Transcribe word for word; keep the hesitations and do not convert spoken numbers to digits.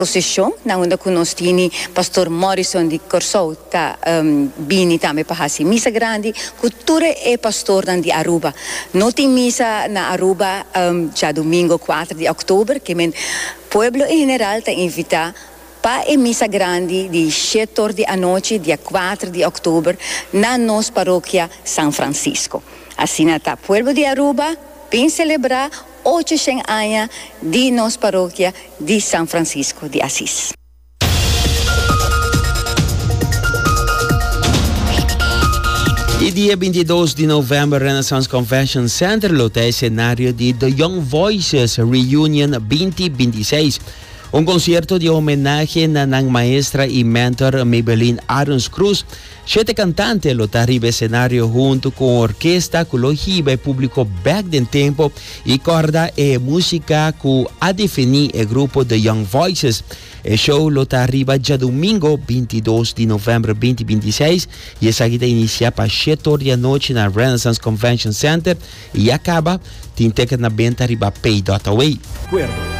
procissão, na onde nós tínhamos pastor Morrison de Corsou, tá um, bini também para fazer missa grande, cultura é pastor de Aruba. Não tem missa na Aruba um, já domingo quatro de outubro, que o povo em geral está invitado para a missa grande de sete horas da noite, dia quatro de outubro, na nossa paróquia São Francisco. Assim, está o povo de Aruba, vem celebrar oitocentos anos de nossa paróquia de São Francisco de Assis. E dia vinte e dois de novembro, Renaissance Convention Center lota cenário de The Young Voices Reunion vinte vinte e seis. Um concerto de homenagem à maestra e mentor Maybelline Arons Cruz. Sete cantantes lota arriba cenário junto com a orquestra que lo hiba público back den tempo e corda e música que a definir o grupo The Young Voices. O show lota arriba já domingo vinte e dois de novembro vinte vinte e seis e essa guida inicia para sete horas da noite na Renaissance Convention Center e acaba tem na venda arriba pay dot away.